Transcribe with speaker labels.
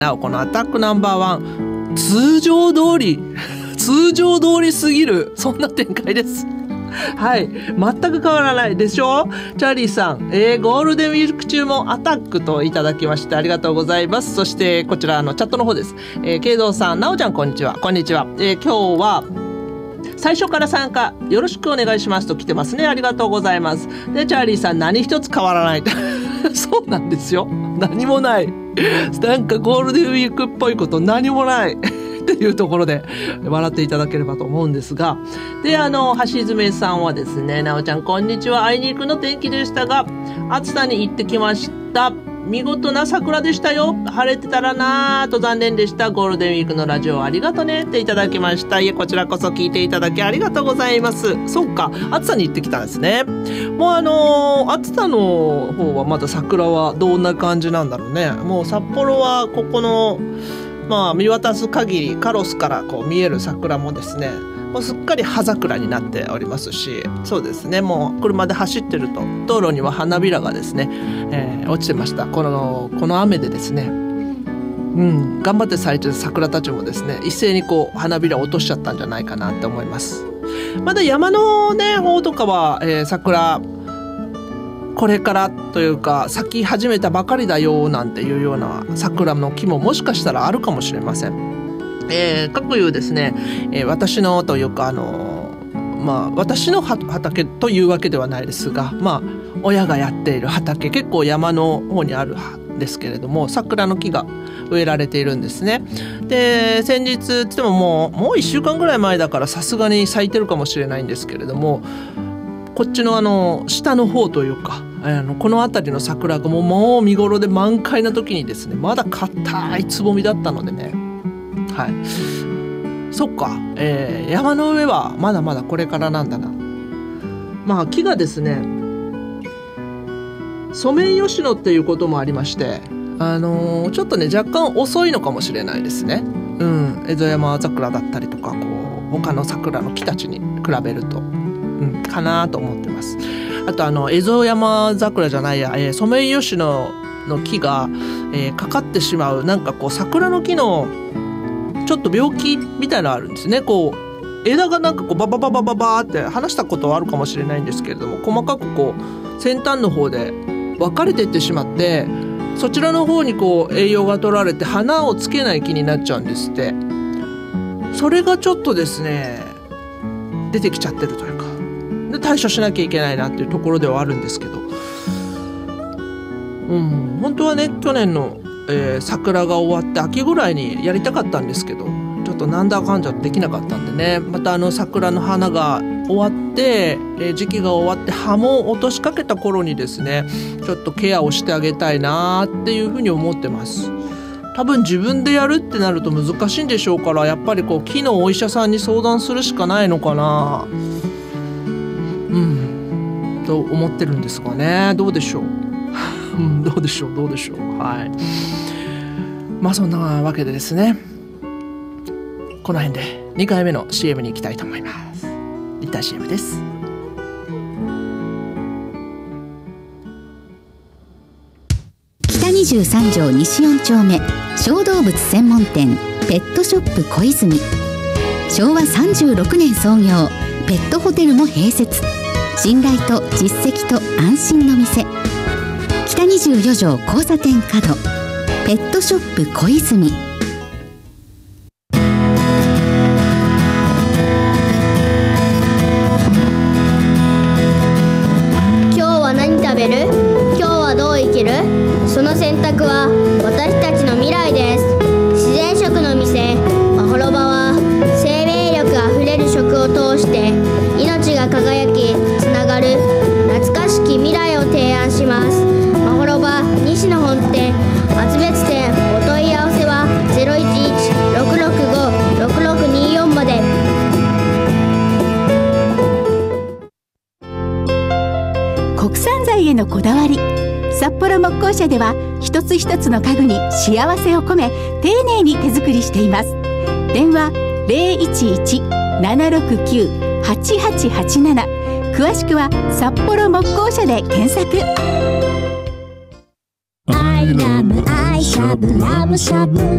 Speaker 1: なおこのアタックナンバーワン、通常通りすぎる、そんな展開です。はい、全く変わらないでしょ。チャーリーさん、ゴールデンウィーク中もアタックといただきましてありがとうございます。そしてこちらのチャットの方です。慶三さん、なおちゃんこんにちは。こんにちは。今日は最初から参加よろしくお願いしますと来てますね。ありがとうございます。でチャーリーさん、何一つ変わらないそうなんですよ、何もない。なんかゴールデンウィークっぽいこと何もないっていうところで笑っていただければと思うんですが、で橋爪さんはですね、なおちゃんこんにちは、あいにくの天気でしたが暑さに行ってきました。見事な桜でしたよ。晴れてたらなぁと残念でした。ゴールデンウィークのラジオありがとねっていただきました。いえ、こちらこそ聞いていただきありがとうございます。そうか、暑さに行ってきたんですね。もう暑さの方はまだ桜はどんな感じなんだろうね。もう札幌はここの見渡す限りカロスからこう見える桜もですね、もうすっかり葉桜になっておりますし、そうですね、もう車で走ってると道路には花びらがですね、落ちてました。この雨でですね、頑張って咲いてる桜たちもですね、一斉にこう花びら落としちゃったんじゃないかなって思います。まだ山のね方とかは、桜これからというか咲き始めたばかりだよなんていうような桜の木ももしかしたらあるかもしれません。かくいうですね、私のというか私の畑というわけではないですが、親がやっている畑、結構山の方にあるんですけれども、桜の木が植えられているんですね。で先日つってももう1週間ぐらい前だからさすがに咲いてるかもしれないんですけれども、こっちの下の方というかこの辺りの桜がもう見頃で満開な時にですね、まだ硬いつぼみだったのでね、はい、そっか、山の上はまだまだこれからなんだな。木がですね、ソメイヨシノっていうこともありまして、ちょっとね若干遅いのかもしれないですね。エゾヤマ桜だったりとか他の桜の木たちに比べると、かなと思ってます。あとエゾヤマ桜じゃないや、ソメイヨシノの木が、かかってしまうなんか桜の木のちょっと病気みたいなのあるんですね。枝がなんかババババババーって話したことはあるかもしれないんですけれども、細かく先端の方で分かれていってしまって、そちらの方に栄養が取られて花をつけない木になっちゃうんですって。それがちょっとですね出てきちゃってるというかで、対処しなきゃいけないなっていうところではあるんですけど、本当はね去年の桜が終わって秋ぐらいにやりたかったんですけど、ちょっとなんだかんじゃできなかったんでね、また桜の花が終わって、時期が終わって葉も落としかけた頃にですね、ちょっとケアをしてあげたいなっていうふうに思ってます。多分自分でやるってなると難しいんでしょうから、やっぱり木のお医者さんに相談するしかないのかなと思ってるんですがね。どうでしょうどうでしょうはい、そんなわけでですね、この辺で2回目の CM に行きたいと思います。リタ CM です。
Speaker 2: 北23条西4丁目小動物専門店ペットショップ小泉。昭和36年創業、ペットホテルも併設。信頼と実績と安心の店、北24条交差点角ペットショップ小泉。
Speaker 3: 今日は何食べる？今日はどう生きる？その選択は私たちの未来です。自然食の店まほろばは生命力あふれる食を通して命が輝きつながる懐かしき未来を提案します。まほろば西野本店厚別店、お問い合わせは 011-665-6624 まで。
Speaker 2: 国産材へのこだわり、札幌木工社では一つ一つの家具に幸せを込め丁寧に手作りしています。電話 011-769-8887、詳しくは札幌木工社で検索。
Speaker 4: アイラム愛車ラブラブしゃぶ